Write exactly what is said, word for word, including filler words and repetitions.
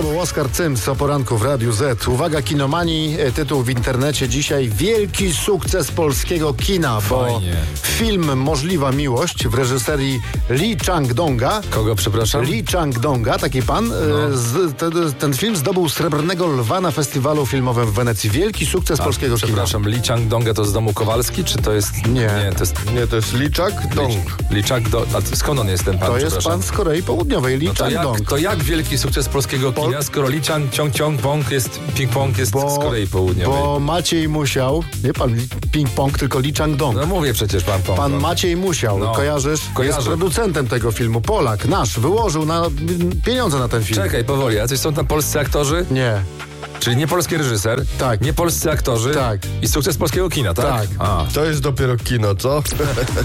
tobą Oskar Cyms o poranku w Radiu Z. Uwaga, kinomanii, tytuł w internecie dzisiaj: wielki sukces polskiego kina, bo Fajnie. film Możliwa Miłość w reżyserii Lee Chang-donga. Kogo, przepraszam? Lee Chang-donga, taki pan. No. Z, te, ten film zdobył Srebrnego Lwa na festiwalu filmowym w Wenecji. Wielki sukces A, polskiego kina. Przepraszam, Lee Chang-donga to z domu Kowalski, czy to jest... Nie. Nie, to jest... Nie, to jest Liczak Dong. Lee Chang-dong. A skąd on jest ten pan, To jest przepraszam? pan z Korei Południowej, Lee No to, jak, Chang-dong. to jak wielki sukces polskiego Pol- kina, skoro Lee Chang, Ciąg, Ciąg, Pong jest, Ping Pong jest z Korei Południowej? Bo Maciej Musiał, nie pan Ping Pong, tylko Lee Chang-dong. No mówię przecież pan Pong. Pan no. Maciej Musiał, No, kojarzysz? kojarzę. Jest producentem tego filmu, Polak, nasz, wyłożył na pieniądze na ten film. Czekaj, powoli, a coś są tam polscy aktorzy? Nie, Czyli nie polski reżyser? Tak. Nie polscy aktorzy? Tak. I sukces polskiego kina, tak? Tak. A. To jest dopiero kino, co?